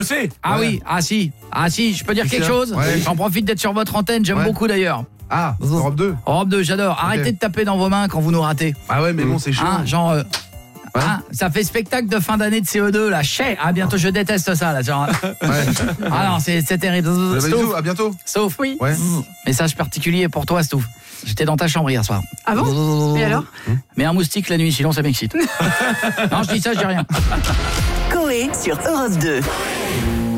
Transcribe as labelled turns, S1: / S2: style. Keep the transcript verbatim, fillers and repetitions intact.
S1: sais.
S2: Ah
S3: Ouais.
S2: oui, ah si, ah si, je peux dire
S3: Qu'est-ce
S2: quelque
S3: qu'il y a
S2: chose.
S3: Ouais.
S2: J'en profite d'être sur votre antenne, j'aime
S3: Ouais.
S2: beaucoup d'ailleurs.
S3: Ah, Europe deux.
S2: Europe deux, j'adore. Arrêtez de taper dans vos mains quand vous nous ratez.
S3: Ah ouais, mais bon, c'est chiant.
S2: Hein, genre, euh,
S3: Ouais.
S2: hein, ça fait spectacle de fin d'année de C O deux, là. Chais, à bientôt, je déteste ça, là. Genre,
S3: Ouais.
S2: ah non, c'est c'est terrible.
S3: Bah, bisous,
S2: Stouff,
S3: à bientôt.
S2: Stouff.
S4: Oui.
S3: Ouais.
S2: Message particulier pour toi, Stouff. J'étais dans ta chambre hier soir.
S4: Ah bon? Et alors?
S2: Mais un moustique la nuit, sinon ça m'excite. Non, je dis ça, je dis rien.
S5: Coé sur Europe deux.